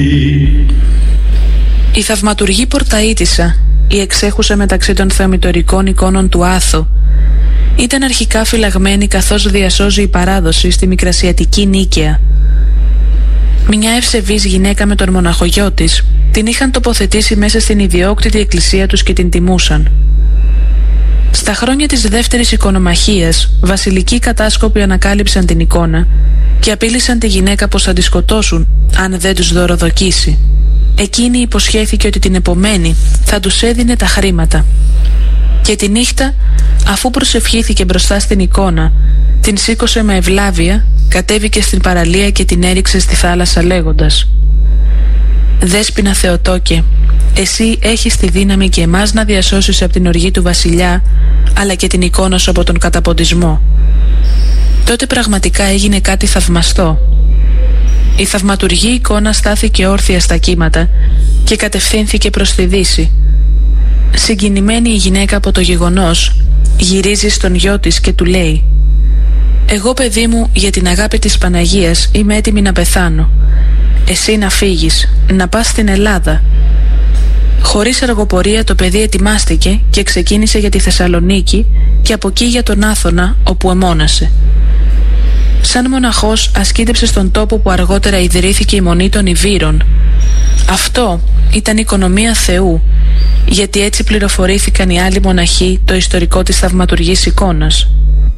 Η θαυματουργή Πορταΐτισσα, η εξέχουσα μεταξύ των θεομητορικών εικόνων του Άθο, ήταν αρχικά φυλαγμένη καθώς διασώζει η παράδοση στη Μικρασιατική Νίκαια. Μια ευσεβής γυναίκα με τον μοναχογιό της την είχαν τοποθετήσει μέσα στην ιδιόκτητη εκκλησία τους και την τιμούσαν. Στα χρόνια της δεύτερης οικονομαχίας, βασιλικοί κατάσκοποι ανακάλυψαν την εικόνα και απείλησαν τη γυναίκα πως θα τη σκοτώσουν αν δεν τους δωροδοκίσει. Εκείνη υποσχέθηκε ότι την επομένη θα τους έδινε τα χρήματα. Και τη νύχτα, αφού προσευχήθηκε μπροστά στην εικόνα, την σήκωσε με ευλάβεια, κατέβηκε στην παραλία και την έριξε στη θάλασσα λέγοντας: «Δέσποινα Θεοτόκε, εσύ έχεις τη δύναμη και εμάς να διασώσεις από την οργή του βασιλιά, αλλά και την εικόνα σου από τον καταποντισμό». Τότε πραγματικά έγινε κάτι θαυμαστό. Η θαυματουργή εικόνα στάθηκε όρθια στα κύματα και κατευθύνθηκε προς τη δύση. Συγκινημένη η γυναίκα από το γεγονός, γυρίζει στον γιο της και του λέει: «Εγώ, παιδί μου, για την αγάπη της Παναγίας είμαι έτοιμη να πεθάνω. Εσύ να φύγεις, να πας στην Ελλάδα». Χωρίς αργοπορία το παιδί ετοιμάστηκε και ξεκίνησε για τη Θεσσαλονίκη και από εκεί για τον Άθωνα, όπου εμώνασε. Σαν μοναχός ασκήτεψε στον τόπο που αργότερα ιδρύθηκε η Μονή των Ιβύρων. Αυτό ήταν η οικονομία Θεού, γιατί έτσι πληροφορήθηκαν οι άλλοι μοναχοί το ιστορικό της θαυματουργής εικόνας.